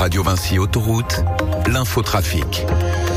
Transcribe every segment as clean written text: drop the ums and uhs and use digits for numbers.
Radio Vinci Autoroute, l'infotrafic.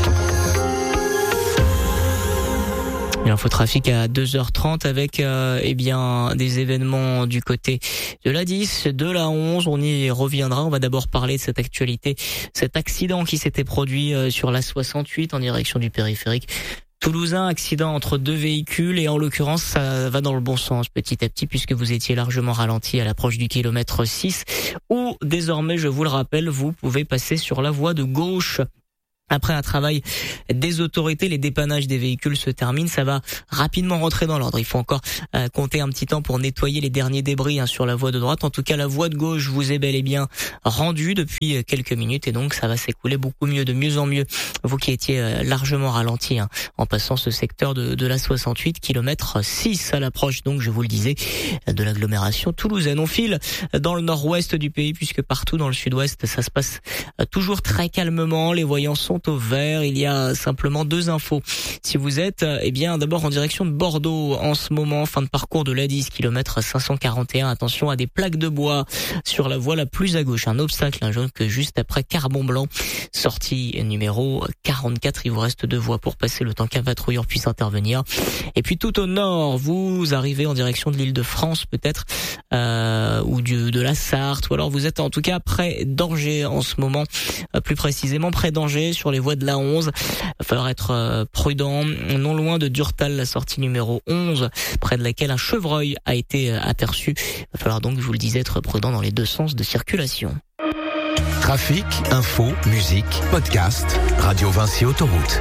L'infotrafic à 2h30 avec des événements du côté de la 10, de la 11. On y reviendra. On va d'abord parler de cette actualité, cet accident qui s'était produit sur la 68 en direction du périphérique toulousain. Accident entre deux véhicules et en l'occurrence ça va dans le bon sens petit à petit puisque vous étiez largement ralenti à l'approche du kilomètre 6 où désormais, je vous le rappelle, vous pouvez passer sur la voie de gauche. Après un travail des autorités, les dépannages des véhicules se terminent. Ça va rapidement rentrer dans l'ordre. Il faut encore compter un petit temps pour nettoyer les derniers débris sur la voie de droite. En tout cas, la voie de gauche vous est bel et bien rendue depuis quelques minutes et donc ça va s'écouler beaucoup mieux, de mieux en mieux. Vous qui étiez largement ralenti en passant ce secteur de la 68, kilomètre 6 à l'approche, donc je vous le disais, de l'agglomération toulousaine. On file dans le nord-ouest du pays puisque partout dans le sud-ouest, ça se passe toujours très calmement. Les voyants sont au vert. Il y a simplement deux infos. Si vous êtes, d'abord en direction de Bordeaux en ce moment, fin de parcours de l'A10, kilomètre 541. Attention à des plaques de bois sur la voie la plus à gauche. Un obstacle, juste après Carbon Blanc. Sortie numéro 44. Il vous reste deux voies pour passer le temps qu'un patrouilleur puisse intervenir. Et puis tout au nord, vous arrivez en direction de l'Île-de-France peut-être, ou de la Sarthe, ou alors vous êtes en tout cas près d'Angers en ce moment, plus précisément près d'Angers sur les voies de la 11. Il va falloir être prudent, non loin de Durtal, la sortie numéro 11, près de laquelle un chevreuil a été aperçu. Il va falloir donc, je vous le disais, être prudent dans les deux sens de circulation. Trafic, info, musique, podcast, Radio Vinci Autoroute.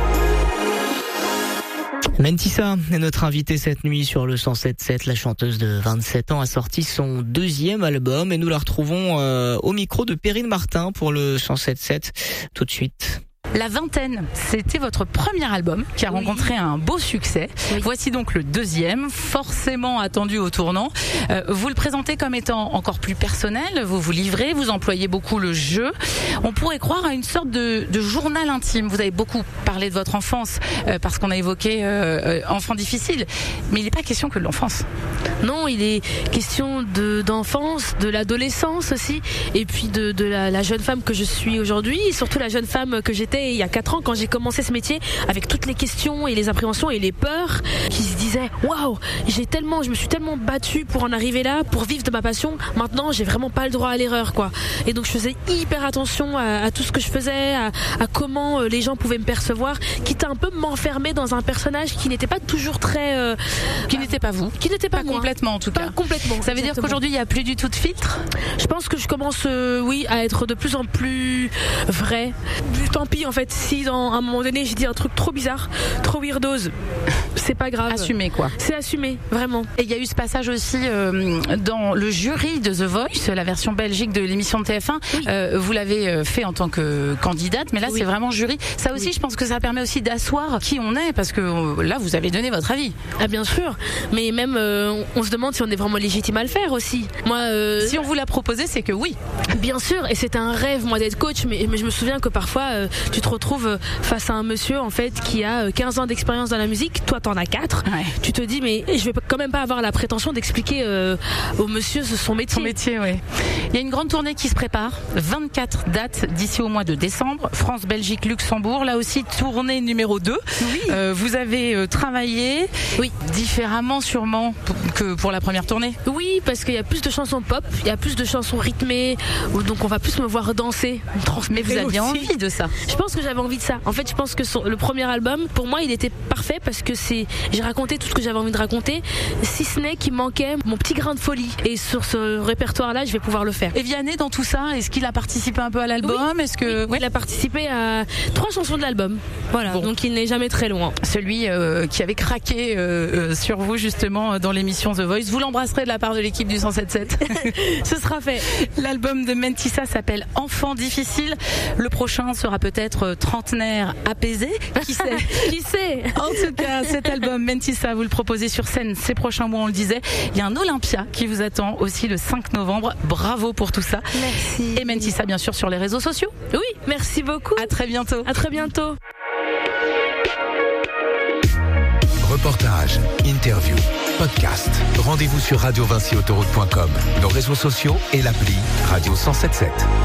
Mentissa est notre invitée cette nuit sur le 107.7. La chanteuse de 27 ans a sorti son deuxième album et nous la retrouvons au micro de Perrine Martin pour le 107.7 tout de suite. La Vingtaine, c'était votre premier album qui a rencontré un beau succès. Oui. Voici donc le deuxième, forcément attendu au tournant. Vous le présentez comme étant encore plus personnel, vous vous livrez, vous employez beaucoup le jeu. On pourrait croire à une sorte de journal intime. Vous avez beaucoup parlé de votre enfance parce qu'on a évoqué enfant difficile, mais il n'est pas question que de l'enfance. Non, il est question d'enfance, de l'adolescence aussi, et puis de la jeune femme que je suis aujourd'hui, et surtout la jeune femme que j'étais il y a 4 ans quand j'ai commencé ce métier, avec toutes les questions et les appréhensions et les peurs qui se disaient waouh, je me suis tellement battue pour en arriver là, pour vivre de ma passion. Maintenant, j'ai vraiment pas le droit à l'erreur, quoi. Et donc je faisais hyper attention à tout ce que je faisais, à comment les gens pouvaient me percevoir, quitte à un peu m'enfermer dans un personnage qui n'était pas toujours très qui n'était pas vous, qui n'était pas moi. Complètement en tout cas. Pas complètement. Ça veut dire qu'aujourd'hui il n'y a plus du tout de filtre. Je pense que je commence à être de plus en plus vrai. Tant pis en fait, si à un moment donné j'ai dit un truc trop bizarre, trop weirdos, c'est pas grave. Assumé quoi. C'est assumé, vraiment. Et il y a eu ce passage aussi dans le jury de The Voice, la version belgique de l'émission de TF1. Oui. Vous l'avez fait en tant que candidate, mais là c'est vraiment jury. Ça aussi, je pense que ça permet aussi d'asseoir qui on est, parce que là vous avez donné votre avis. Ah bien sûr, mais même on se demande si on est vraiment légitime à le faire aussi. Moi, si on vous l'a proposé, c'est que oui. Bien sûr, et c'était un rêve moi d'être coach, mais je me souviens que parfois tu te retrouves face à un monsieur en fait qui a 15 ans d'expérience dans la musique, toi t'en as 4. Ouais. Tu te dis mais je vais quand même pas avoir la prétention d'expliquer au monsieur son métier. Son métier, oui. Il y a une grande tournée qui se prépare, 24 dates d'ici au mois de décembre, France, Belgique, Luxembourg, là aussi tournée numéro 2. Oui. Vous avez travaillé différemment sûrement que pour la première tournée. Oui, parce qu'il y a plus de chansons pop, il y a plus de chansons rythmées, donc on va plus me voir danser. Mais vous aviez envie de ça? Je pense que j'avais envie de ça. En fait, je pense que le premier album, pour moi, il était parfait parce que j'ai raconté tout ce que j'avais envie de raconter, si ce n'est qu'il manquait mon petit grain de folie. Et sur ce répertoire-là, je vais pouvoir le faire. Et Vianney, dans tout ça, est-ce qu'il a participé un peu à l'album? Oui. Est-ce que il a participé à 3 chansons de l'album. Voilà. Bon. Donc il n'est jamais très loin. Celui qui avait craqué sur vous justement dans l'émission The Voice. Vous l'embrasserez de la part de l'équipe du 107.7. Ce sera fait. L'album de Mentissa s'appelle Enfant difficile. Le prochain sera peut-être trentenaire apaisé. Qui sait? Qui sait? En tout cas, cet album Mentissa, vous le proposez sur scène ces prochains mois, on le disait. Il y a un Olympia qui vous attend aussi le 5 novembre. Bravo pour tout ça. Merci. Et Mentissa, bien sûr, sur les réseaux sociaux. Oui, merci beaucoup. À très bientôt. À très bientôt. Reportages, interviews, podcasts. Rendez-vous sur radiovinciautoroute.com, nos réseaux sociaux et l'appli Radio 107.7.